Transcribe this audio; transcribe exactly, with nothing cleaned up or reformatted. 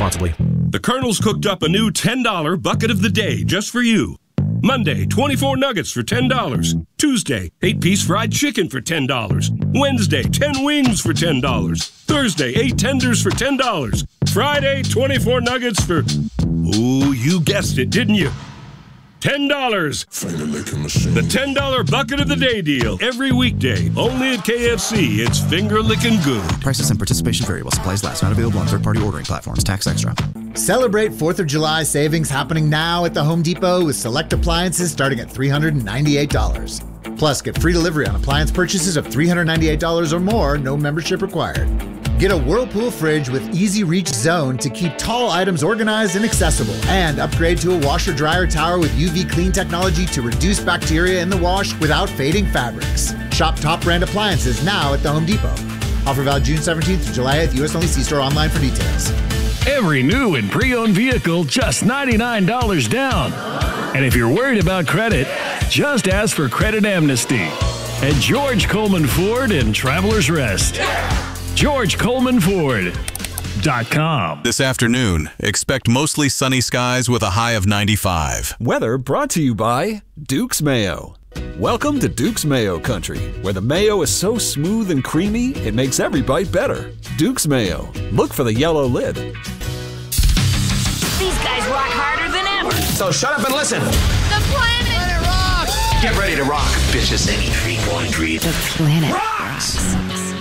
responsibly. The Colonel's cooked up a new ten dollar bucket of the day just for you. Monday, twenty-four nuggets for ten dollars. Tuesday, eight-piece fried chicken for ten dollars. Wednesday, ten wings for ten dollars. Thursday, eight tenders for ten dollars. Friday, twenty-four nuggets for... Ooh, you guessed it, didn't you? ten dollars. The ten dollar bucket of the day deal. Every weekday. Only at K F C. It's finger-licking good. Prices and participation vary while supplies last. Not available on third-party ordering platforms. Tax extra. Celebrate fourth of July savings happening now at the Home Depot with select appliances starting at three hundred ninety-eight dollars. Plus, get free delivery on appliance purchases of three hundred ninety-eight dollars or more, no membership required. Get a Whirlpool fridge with Easy Reach Zone to keep tall items organized and accessible. And upgrade to a washer-dryer tower with U V clean technology to reduce bacteria in the wash without fading fabrics. Shop top brand appliances now at the Home Depot. Offer valid June seventeenth to July eighth. U S only. See store online for details. Every new and pre-owned vehicle, just ninety-nine dollars down. And if you're worried about credit, just ask for credit amnesty at George Coleman Ford in Travelers Rest. George Coleman Ford dot com. This afternoon, expect mostly sunny skies with a high of ninety-five. Weather brought to you by Duke's Mayo. Welcome to Duke's Mayo Country, where the mayo is so smooth and creamy, it makes every bite better. Duke's Mayo. Look for the yellow lid. These guys rock harder than ever. So shut up and listen. The planet. Let it rock. Get ready to rock, bitches. The planet rocks.